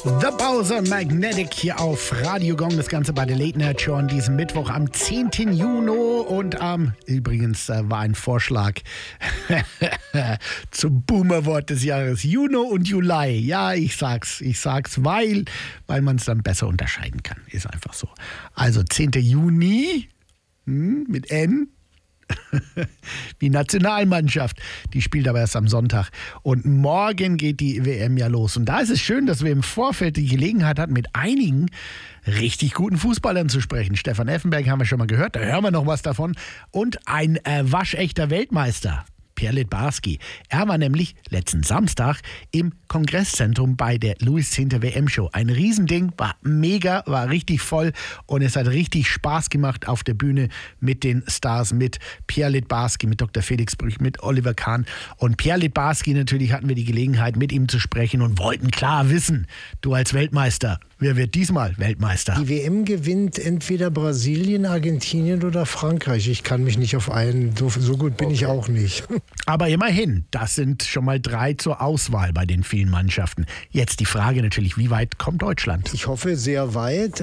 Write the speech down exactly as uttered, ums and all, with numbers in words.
The Bowser Magnetic hier auf Radio Gong. Das Ganze bei der Late Night Show an diesem Mittwoch am zehnten Juni. Und ähm, übrigens äh, war ein Vorschlag zum Boomerwort des Jahres. Juno und Juli. Ja, ich sag's. Ich sag's, weil, weil man es dann besser unterscheiden kann. Ist einfach so. Also zehnten Juni hm, mit N. Die Nationalmannschaft, die spielt aber erst am Sonntag. Und morgen geht die W M ja los. Und da ist es schön, dass wir im Vorfeld die Gelegenheit hatten, mit einigen richtig guten Fußballern zu sprechen. Stefan Effenberg haben wir schon mal gehört, da hören wir noch was davon. Und ein äh, waschechter Weltmeister, Pierre Littbarski. Er war nämlich letzten Samstag im Kongresszentrum bei der Louis zehnten W M-Show. Ein Riesending, war mega, war richtig voll und es hat richtig Spaß gemacht auf der Bühne mit den Stars, mit Pierre Littbarski, mit Doktor Felix Brüch, mit Oliver Kahn. Und Pierre Littbarski, natürlich hatten wir die Gelegenheit, mit ihm zu sprechen und wollten klar wissen, du als Weltmeister, wer wird diesmal Weltmeister? Die W M gewinnt entweder Brasilien, Argentinien oder Frankreich. Ich kann mich nicht auf einen, so, so gut bin okay. ich auch nicht. Aber immerhin, das sind schon mal drei zur Auswahl bei den vielen Mannschaften. Jetzt die Frage natürlich, wie weit kommt Deutschland? Ich hoffe sehr weit.